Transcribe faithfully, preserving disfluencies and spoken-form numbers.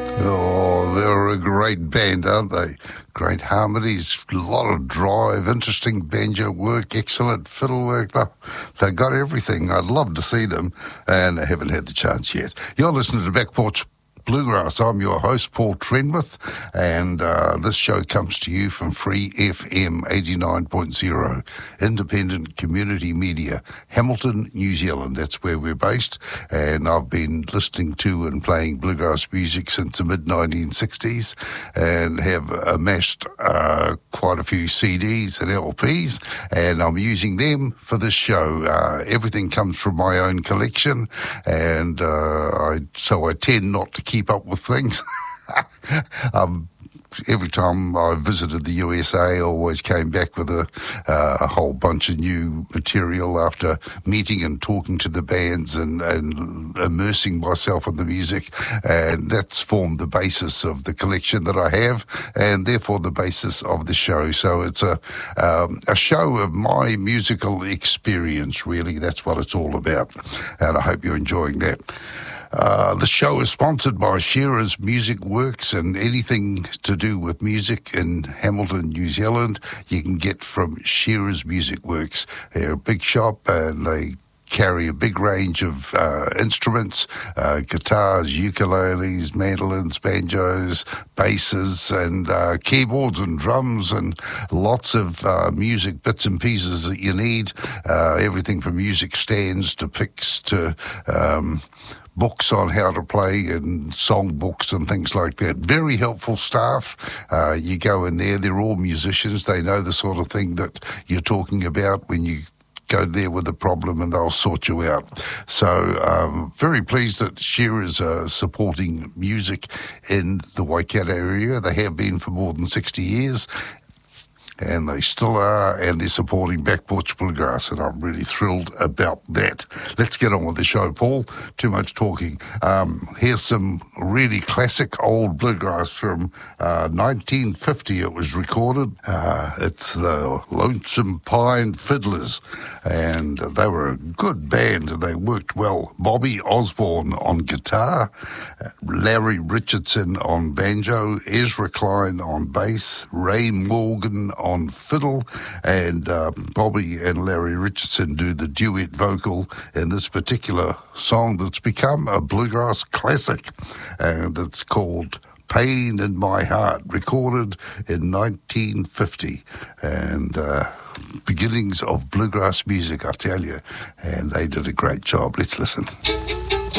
Oh, they're a great band, aren't they? Great harmonies, a lot of drive, interesting banjo work, excellent fiddle work. They they got everything. I'd love to see them, and I haven't had the chance yet. You're listening to Back Porch Bluegrass. I'm your host, Paul Trenwith, and uh, this show comes to you from Free F M eighty-nine point zero, independent community media, Hamilton, New Zealand. That's where we're based, and I've been listening to and playing bluegrass music since the mid nineteen sixties and have amassed uh, quite a few C Ds and L Ps, and I'm using them for this show. Uh, everything comes from my own collection, and uh, I, so I tend not to keep up with things. um, every time I visited the U S A, I always came back with a, uh, a whole bunch of new material after meeting and talking to the bands and, and immersing myself in the music, and that's formed the basis of the collection that I have, and therefore the basis of the show. So it's a um, a show of my musical experience, really. That's what it's all about, and I hope you're enjoying that. Uh, the show is sponsored by Shearer's Music Works, and anything to do with music in Hamilton, New Zealand, you can get from Shearer's Music Works. They're a big shop, and they carry a big range of uh, instruments, uh, guitars, ukuleles, mandolins, banjos, basses, and uh, keyboards and drums, and lots of uh, music bits and pieces that you need. Uh, everything from music stands to picks to Um, books on how to play and song books and things like that. Very helpful staff. Uh, you go in there, they're all musicians. They know the sort of thing that you're talking about when you go there with a problem, and they'll sort you out. So um, very pleased that Shearers are supporting music in the Waikato area. They have been for more than sixty years. And they still are, and they're supporting Back Porch Bluegrass, and I'm really thrilled about that. Let's get on with the show, Paul. Too much talking. Um, here's some really classic old bluegrass from uh, nineteen fifty. It was recorded. Uh, it's the Lonesome Pine Fiddlers, and they were a good band, and they worked well. Bobby Osborne on guitar, Larry Richardson on banjo, Ezra Klein on bass, Ray Morgan on on fiddle, and uh, Bobby and Larry Richardson do the duet vocal in this particular song that's become a bluegrass classic, and it's called Pain in My Heart, recorded in nineteen fifty, and uh, beginnings of bluegrass music, I tell you, and they did a great job. Let's listen.